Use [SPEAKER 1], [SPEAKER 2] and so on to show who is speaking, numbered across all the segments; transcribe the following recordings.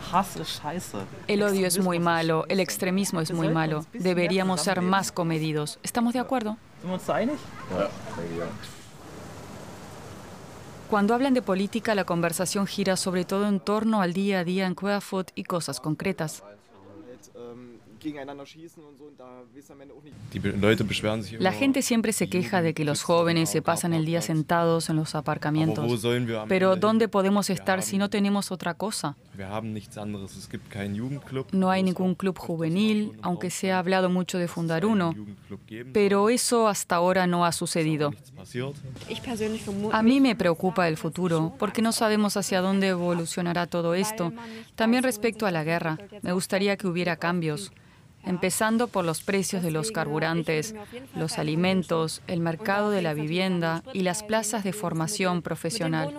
[SPEAKER 1] El odio es muy malo, el extremismo es muy malo. Deberíamos ser más comedidos. ¿Estamos de acuerdo? Cuando hablan de política, la conversación gira sobre todo en torno al día a día en Querfurt y cosas concretas. La gente siempre se queja de que los jóvenes se pasan el día sentados en los aparcamientos. Pero ¿dónde podemos estar si no tenemos otra cosa? No hay ningún club juvenil, aunque se ha hablado mucho de fundar uno. Pero eso hasta ahora no ha sucedido. A mí me preocupa el futuro, porque no sabemos hacia dónde evolucionará todo esto. También respecto a la guerra, me gustaría que hubiera cambios. Empezando por los precios de los carburantes, los alimentos, el mercado de la vivienda y las plazas de formación profesional.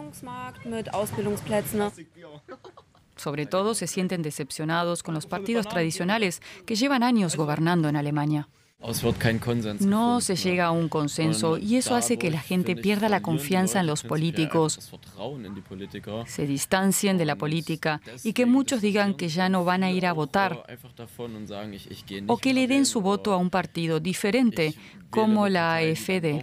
[SPEAKER 1] Sobre todo se sienten decepcionados con los partidos tradicionales que llevan años gobernando en Alemania. No se llega a un consenso y eso hace que la gente pierda la confianza en los políticos, se distancien de la política y que muchos digan que ya no van a ir a votar o que le den su voto a un partido diferente como la AfD.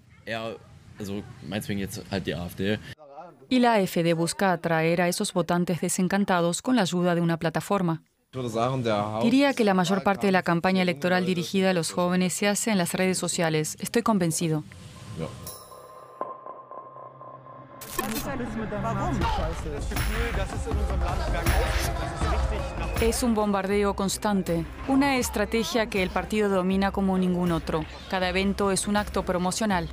[SPEAKER 1] Y la AfD busca atraer a esos votantes desencantados con la ayuda de una plataforma. Diría que la mayor parte de la campaña electoral dirigida a los jóvenes se hace en las redes sociales. Estoy convencido. Es un bombardeo constante, una estrategia que el partido domina como ningún otro. Cada evento es un acto promocional.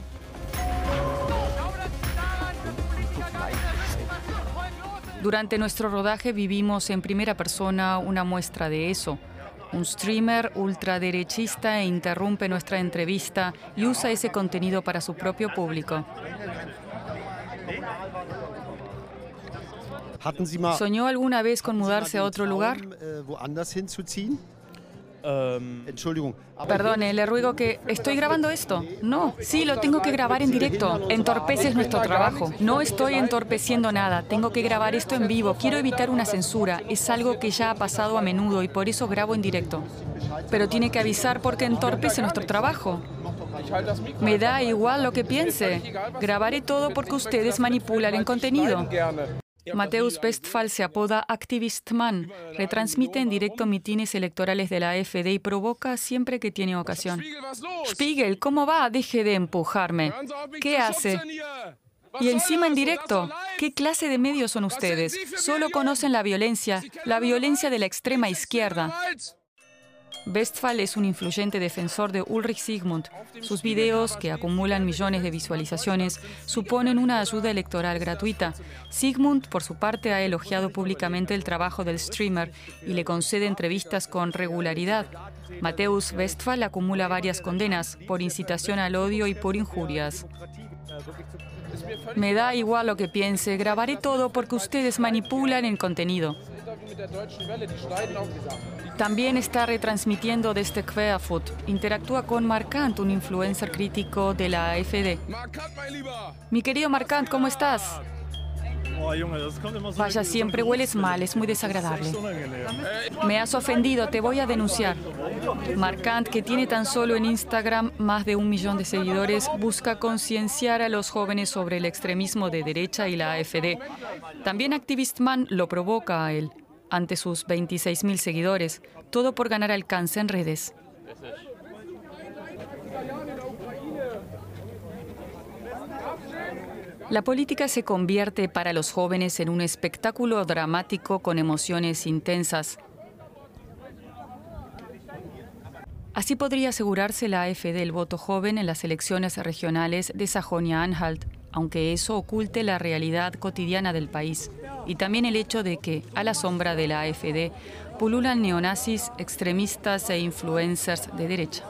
[SPEAKER 1] Durante nuestro rodaje vivimos en primera persona una muestra de eso. Un streamer ultraderechista interrumpe nuestra entrevista y usa ese contenido para su propio público. ¿Soñó alguna vez con mudarse a otro lugar? Perdone, le ruego que... ¿Estoy grabando esto? No. Sí, lo tengo que grabar en directo. Entorpeces nuestro trabajo. No estoy entorpeciendo nada. Tengo que grabar esto en vivo. Quiero evitar una censura. Es algo que ya ha pasado a menudo y por eso grabo en directo. Pero tiene que avisar porque entorpece nuestro trabajo. Me da igual lo que piense. Grabaré todo porque ustedes manipulan el contenido. Mateusz Westphal se apoda Aktivistmann, retransmite en directo mitines electorales de la AfD y provoca siempre que tiene ocasión. Spiegel, ¿cómo va? Deje de empujarme. ¿Qué hace? Y encima en directo. ¿Qué clase de medios son ustedes? Solo conocen la violencia de la extrema izquierda. Westphal es un influyente defensor de Ulrich Sigmund. Sus videos, que acumulan millones de visualizaciones, suponen una ayuda electoral gratuita. Sigmund, por su parte, ha elogiado públicamente el trabajo del streamer y le concede entrevistas con regularidad. Mateusz Westphal acumula varias condenas por incitación al odio y por injurias. Me da igual lo que piense, grabaré todo porque ustedes manipulan el contenido. También está retransmitiendo desde Querfurt. Interactúa con Markant, un influencer crítico de la AfD. Mi querido Markant, ¿cómo estás? Vaya, siempre hueles mal, es muy desagradable. Me has ofendido, te voy a denunciar. Markant, que tiene tan solo en Instagram más de 1 millón de seguidores, busca concienciar a los jóvenes sobre el extremismo de derecha y la AfD. También Aktivistmann lo provoca a él, ante sus 26.000 seguidores, todo por ganar alcance en redes. La política se convierte para los jóvenes en un espectáculo dramático con emociones intensas. Así podría asegurarse la AfD el voto joven en las elecciones regionales de Sajonia-Anhalt, aunque eso oculte la realidad cotidiana del país, y también el hecho de que, a la sombra de la AfD, pululan neonazis, extremistas e influencers de derecha.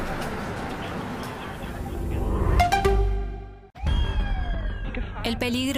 [SPEAKER 2] El peligro